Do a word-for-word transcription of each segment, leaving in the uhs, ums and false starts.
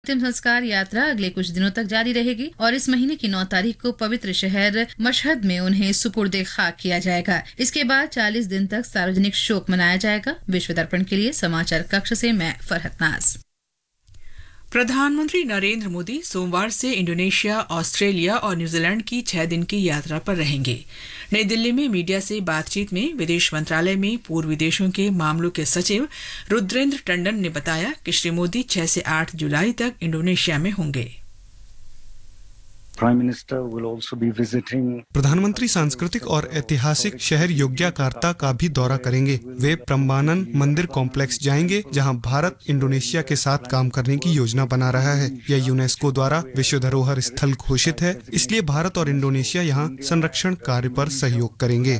अंतिम संस्कार यात्रा अगले कुछ दिनों तक जारी रहेगी और इस महीने की नौ तारीख को पवित्र शहर मशहद में उन्हें सुपुर्दे खाक किया जाएगा। इसके बाद चालीस दिन तक सार्वजनिक शोक मनाया जाएगा। विश्व दर्पण के लिए समाचार कक्ष से मैं फरहत नाज। प्रधानमंत्री नरेंद्र मोदी सोमवार से इंडोनेशिया, ऑस्ट्रेलिया और न्यूजीलैंड की छह दिन की यात्रा पर रहेंगे। नई दिल्ली में मीडिया से बातचीत में विदेश मंत्रालय में पूर्वी देशों के मामलों के सचिव रुद्रेंद्र टंडन ने बताया कि श्री मोदी छह से आठ जुलाई तक इंडोनेशिया में होंगे। प्रधानमंत्री सांस्कृतिक और ऐतिहासिक शहर योग्याकार्ता का भी दौरा करेंगे। वे प्रम्बानन मंदिर कॉम्प्लेक्स जाएंगे, जहां भारत इंडोनेशिया के साथ काम करने की योजना बना रहा है। यह यूनेस्को द्वारा विश्व धरोहर स्थल घोषित है, इसलिए भारत और इंडोनेशिया यहां संरक्षण कार्य पर सहयोग करेंगे।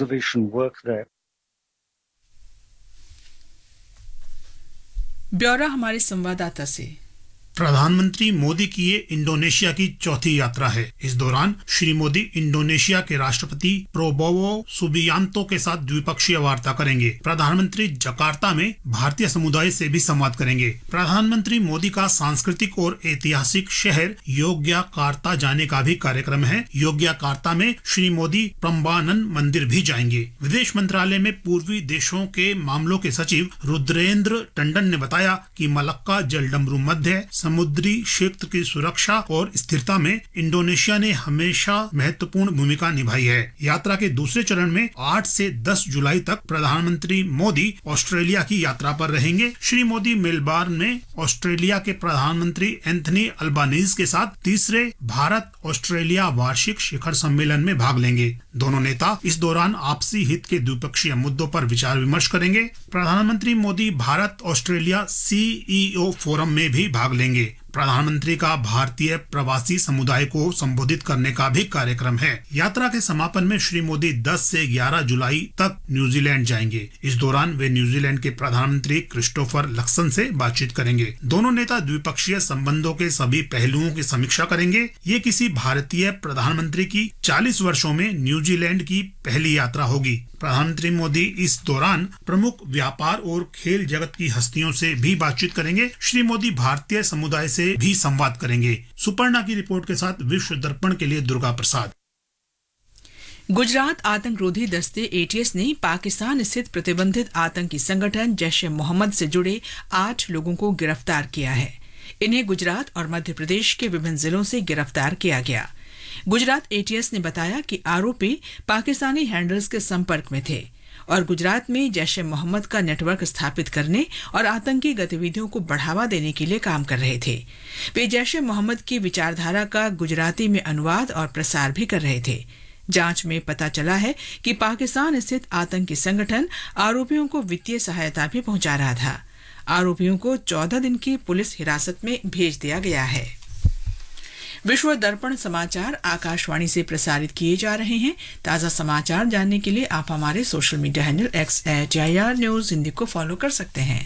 ब्यौरा हमारे संवाददाता से। प्रधानमंत्री मोदी की ये इंडोनेशिया की चौथी यात्रा है। इस दौरान श्री मोदी इंडोनेशिया के राष्ट्रपति प्रोबोवो सुबियांतो के साथ द्विपक्षीय वार्ता करेंगे। प्रधानमंत्री जकार्ता में भारतीय समुदाय से भी संवाद करेंगे। प्रधानमंत्री मोदी का सांस्कृतिक और ऐतिहासिक शहर योग्याकार्ता जाने का भी कार्यक्रम है। योग्याकार्ता में श्री मोदी प्रम्बानन मंदिर भी जाएंगे। विदेश मंत्रालय में पूर्वी देशों के मामलों के सचिव रुद्रेंद्र टंडन ने बताया कि मलक्का जलडमरू मध्य समुद्री क्षेत्र की सुरक्षा और स्थिरता में इंडोनेशिया ने हमेशा महत्वपूर्ण भूमिका निभाई है। यात्रा के दूसरे चरण में आठ से दस जुलाई तक प्रधानमंत्री मोदी ऑस्ट्रेलिया की यात्रा पर रहेंगे। श्री मोदी मेलबर्न में ऑस्ट्रेलिया के प्रधानमंत्री एंथनी अल्बानीज के साथ तीसरे भारत ऑस्ट्रेलिया वार्षिक शिखर सम्मेलन में भाग लेंगे। दोनों नेता इस दौरान आपसी हित के द्विपक्षीय मुद्दों पर विचार विमर्श करेंगे। प्रधानमंत्री Modi Bharat Australia CEO forum में भी भाग लेंगे। प्रधानमंत्री का भारतीय प्रवासी समुदाय को संबोधित करने का भी कार्यक्रम है। यात्रा के समापन में श्री मोदी दस से ग्यारह जुलाई तक न्यूजीलैंड जाएंगे। इस दौरान वे न्यूजीलैंड के प्रधानमंत्री क्रिस्टोफर लक्सन से बातचीत करेंगे। दोनों नेता द्विपक्षीय संबंधों के सभी पहलुओं की समीक्षा करेंगे। ये किसी भारतीय प्रधानमंत्री की चालीस वर्षों में न्यूजीलैंड की पहली यात्रा होगी। प्रधानमंत्री मोदी इस दौरान प्रमुख व्यापार और खेल जगत की हस्तियों से भी बातचीत करेंगे। श्री मोदी भारतीय समुदाय से भी संवाद करेंगे। सुपर्णा की रिपोर्ट के साथ विश्व दर्पण के लिए दुर्गा प्रसाद। गुजरात आतंकरोधी दस्ते एटीएस ने पाकिस्तान स्थित प्रतिबंधित आतंकी संगठन जैश ए मोहम्मद से जुड़े आठ लोगों को गिरफ्तार किया है। इन्हें गुजरात और मध्य प्रदेश के विभिन्न जिलों से गिरफ्तार किया गया। गुजरात एटीएस ने बताया कि आरोपी पाकिस्तानी हैंडलर्स के संपर्क में थे और गुजरात में जैश ए मोहम्मद का नेटवर्क स्थापित करने और आतंकी गतिविधियों को बढ़ावा देने के लिए काम कर रहे थे। वे जैश ए मोहम्मद की विचारधारा का गुजराती में अनुवाद और प्रसार भी कर रहे थे। जांच में पता चला है कि पाकिस्तान स्थित आतंकी संगठन आरोपियों को वित्तीय सहायता भी पहुंचा रहा था। आरोपियों को चौदह दिन की पुलिस हिरासत में भेज दिया गया है। विश्व दर्पण समाचार आकाशवाणी से प्रसारित किए जा रहे हैं। ताजा समाचार जानने के लिए आप हमारे social media handle x eight I R news Hindi को फॉलो कर सकते हैं।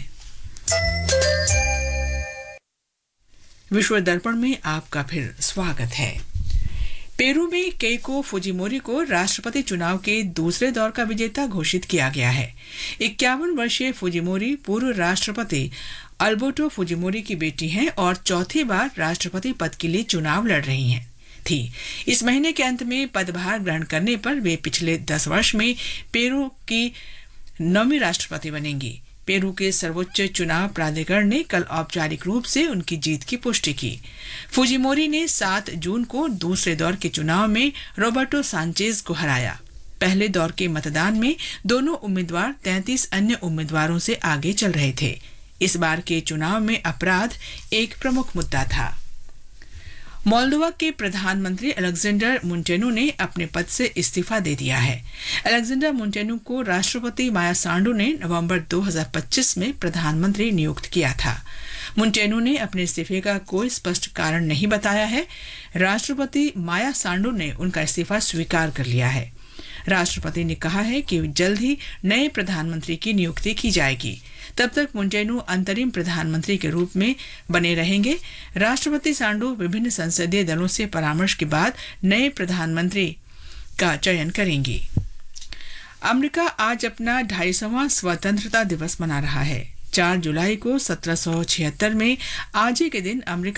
विश्व दर्पण में आपका फिर स्वागत है। पेरू में केइको फुजिमोरी को राष्ट्रपति चुनाव के दूसरे दौर का विजेता घोषित किया गया है। इक्यावन वर्षीय फुजिमोरी पूर्व राष्ट्रपति अल्बर्टो फुजिमोरी की बेटी हैं और चौथी बार राष्ट्रपति पद के लिए चुनाव लड़ रही हैं थी। इस महीने के अंत में पदभार ग्रहण करने पर वे पिछले दस वर्ष में पेरू की नौवीं राष्ट्रपति बनेंगी। पेरू के सर्वोच्च चुनाव प्राधिकरण ने कल औपचारिक रूप से उनकी जीत की पुष्टि की। फुजिमोरी ने सात जून को दूसरे दौर के चुनाव में रॉबर्टो सांचेज को हराया। पहले दौर के मतदान में दोनों उम्मीदवार तैंतीस अन्य उम्मीदवारों से आगे चल रहे थे। इस बार के चुनाव में अपराध एक प्रमुख मुद्दा था। मोल्दोवा के प्रधानमंत्री अलेक्जेंडर मुंटेनू ने अपने पद से इस्तीफा दे दिया है। अलेक्जेंडर मुंटेनू को राष्ट्रपति माया सांडू ने नवंबर दो हज़ार पच्चीस में प्रधानमंत्री नियुक्त किया था। मुंटेनू ने अपने इस्तीफे का कोई स्पष्ट कारण नहीं बताया है। राष्ट्रपति माया सांडू ने उनका इस्तीफा स्वीकार कर लिया है। राष्ट्रपति ने कहा है कि जल्द ही नए प्रधानमंत्री की नियुक्ति की जाएगी। तब तक मुंटेनू अंतरिम प्रधानमंत्री के रूप में बने रहेंगे। राष्ट्रपति सांडू विभिन्न संसदीय दलों से परामर्श के बाद नए प्रधानमंत्री का चयन करेंगी। अमेरिका आज अपना ढाई सौवां स्वतंत्रता दिवस मना रहा है। चार जुलाई को सत्रह सौ छिहत्तर में आज ही के दिन अमेरिका